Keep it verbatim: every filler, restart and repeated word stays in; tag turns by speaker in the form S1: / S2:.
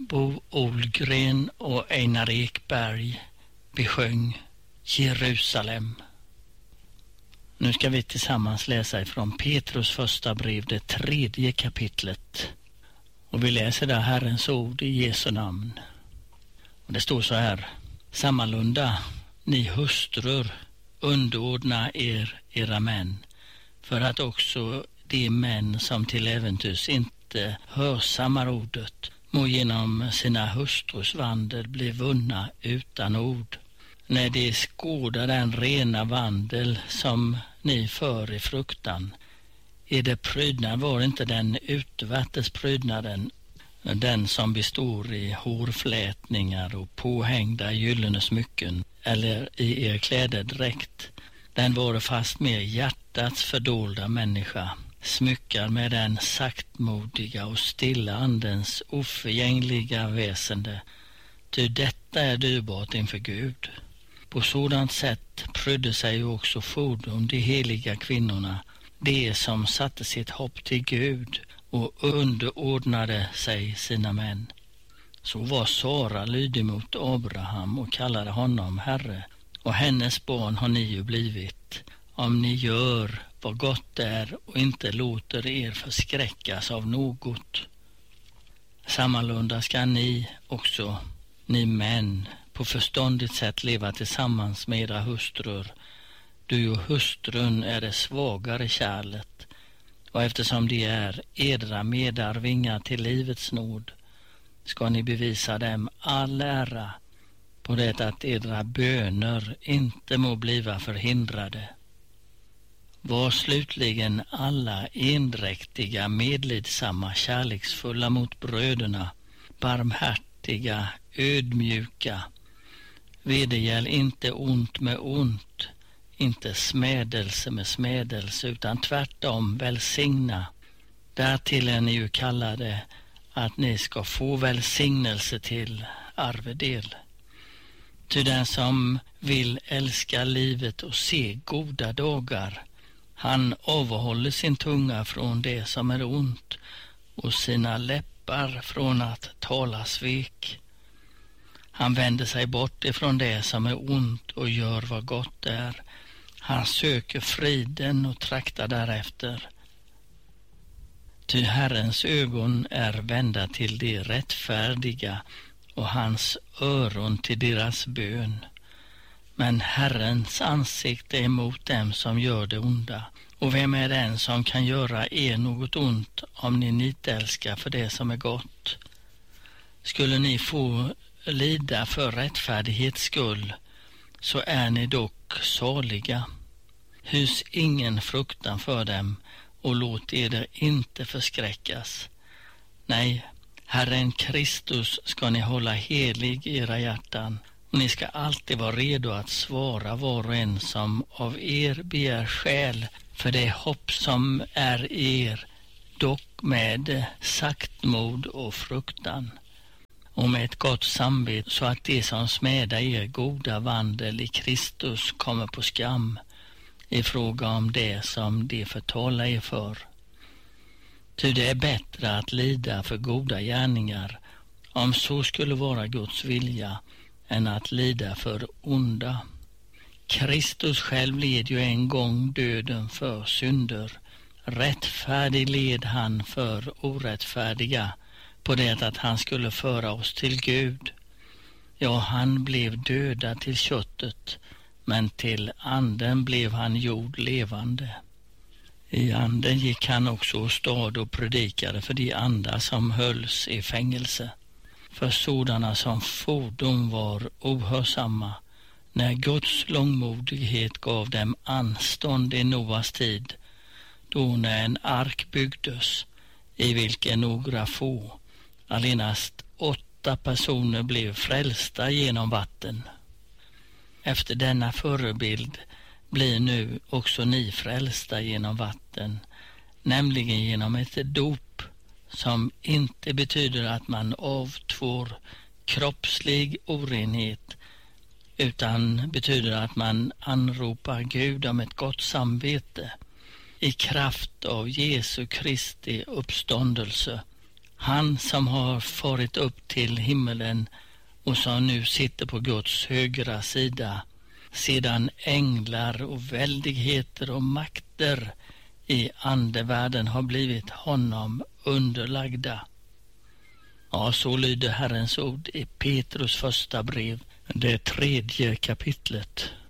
S1: Bo Olgren och Einar Ekberg besjöng Jerusalem. Nu ska vi tillsammans läsa ifrån Petrus första brev, det tredje kapitlet. Och vi läser där Herrens ord i Jesu namn. Och det står så här: Sammalunda, ni hustrur, underordna er era män, för att också de män som till äventyrs inte hörsammar ordet må genom sina hustrus vandel bli vunna utan ord. När de skådar den rena vandel som ni för i fruktan, är det prydnad, var inte den utvärtes prydnaden, den som består i hårflätningar och påhängda gyllene smycken, eller i er klädedräkt. Den var fast med hjärtats fördolda människa, smyckar med den saktmodiga och stilla andens oförgängliga väsende, ty detta är dyrbart inför Gud. På sådant sätt prydde sig också fordom de heliga kvinnorna, de som satte sitt hopp till Gud och underordnade sig sina män. Så var Sara lydig mot Abraham och kallade honom Herre, och hennes barn har ni ju blivit, om ni gör vad gott är och inte låter er förskräckas av något. Sammalunda ska ni också, ni män, på förståndigt sätt leva tillsammans med era hustrur. Du och hustrun är det svagare kärlet, och eftersom de är edra medarvingar till livets nåd, ska ni bevisa dem all ära, på det att edra böner inte må bliva förhindrade. Var slutligen alla endräktiga, medlidsamma, kärleksfulla mot bröderna, barmhärtiga, ödmjuka. Vedergäll inte ont med ont, inte smädelse med smädelse, utan tvärtom välsigna. Därtill är ni ju kallade att ni ska få välsignelse till arvedel. Ty den som vill älska livet och se goda dagar, han avhåller sin tunga från det som är ont och sina läppar från att tala svek. Han vänder sig bort ifrån det som är ont och gör vad gott är. Han söker friden och traktar därefter. Ty Herrens ögon är vända till de rättfärdiga och hans öron till deras bön. Men Herrens ansikte är emot dem som gör det onda. Och vem är den som kan göra er något ont om ni nitälskar för det som är gott? Skulle ni få lida för rättfärdighets skull, så är ni dock saliga. Hys ingen fruktan för dem och låt er inte förskräckas. Nej, Herren Kristus ska ni hålla helig i era hjärtan, och ni ska alltid vara redo att svara var och en som av er begär skäl för det hopp som är er, dock med saktmod och fruktan, och med ett gott samvete, så att de som smädar er goda vandel i Kristus kommer på skam i fråga om det som de förtalar er för. Ty det är bättre att lida för goda gärningar, om så skulle vara Guds vilja, än att lida för onda. Kristus själv led ju en gång döden för synder. Rättfärdig led han för orättfärdiga, på det att han skulle föra oss till Gud. Ja, han blev dödad till köttet, men till anden blev han gjord levande. I anden gick han också åstad och predikade för de andar som hölls i fängelse, för sådana som fordom var ohörsamma, när Guds långmodighet gav dem anstånd i Noas tid, då när en ark byggdes, i vilken några få, allenast åtta personer, blev frälsta genom vatten. Efter denna förebild blir nu också ni frälsta genom vatten, nämligen genom ett dop som inte betyder att man avtvår kroppslig orenhet, utan betyder att man anropar Gud om ett gott samvete i kraft av Jesu Kristi uppståndelse. Han som har farit upp till himmelen och som nu sitter på Guds högra sida, sedan änglar och väldigheter och makter i andevärlden har blivit honom underlagda. Ja, så lyder Herrens ord i Petrus första brev, det tredje kapitlet